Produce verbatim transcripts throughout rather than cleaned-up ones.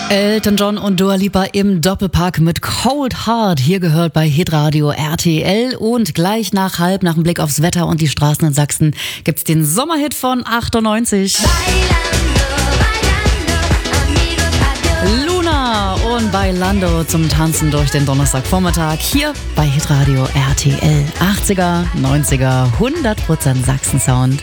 Elton John und Dua Lipa im Doppelpack mit Cold Heart. Hier gehört bei Hitradio R T L. Und gleich nach halb, nach dem Blick aufs Wetter und die Straßen in Sachsen, gibt's den Sommerhit von achtundneunzig. Luna und Bailando zum Tanzen durch den Donnerstagvormittag hier bei Hitradio R T L. achtziger, neunziger, hundert Prozent Sachsen-Sound.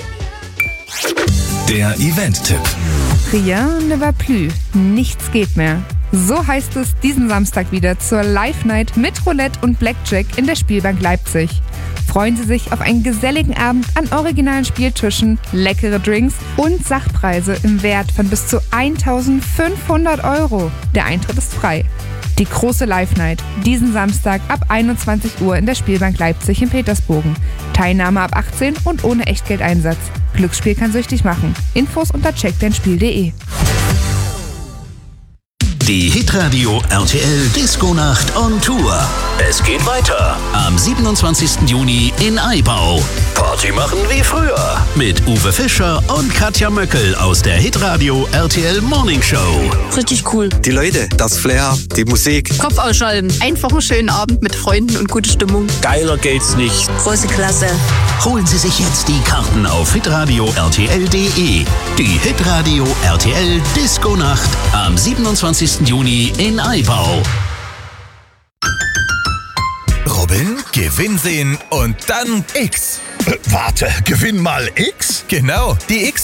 Der Event-Tipp. Rien ne va plus. Nichts geht mehr. So heißt es diesen Samstag wieder zur Live-Night mit Roulette und Blackjack in der Spielbank Leipzig. Freuen Sie sich auf einen geselligen Abend an originalen Spieltischen, leckere Drinks und Sachpreise im Wert von bis zu eintausendfünfhundert Euro. Der Eintritt ist frei. Die große Live-Night, diesen Samstag ab einundzwanzig Uhr in der Spielbank Leipzig in Petersbogen. Teilnahme ab achtzehn und ohne Echtgeldeinsatz. Glücksspiel kann süchtig machen. Infos unter check dein spiel punkt de. Die Hitradio R T L Disco-Nacht on Tour. Es geht weiter am siebenundzwanzigsten Juni in Aibau. Party machen wie früher mit Uwe Fischer und Katja Möckel aus der Hitradio R T L Morning Show. Richtig cool. Die Leute, das Flair, die Musik. Kopf ausschalten. Einfach einen schönen Abend mit Freunden und gute Stimmung. Geiler geht's nicht. Große Klasse. Holen Sie sich jetzt die Karten auf hitradio r t l punkt de. Die Hitradio R T L Disco-Nacht am siebenundzwanzigsten Juni in Aibau. Robin, Gewinn sehen und dann X. Äh, warte, gewinn mal X? Genau, die X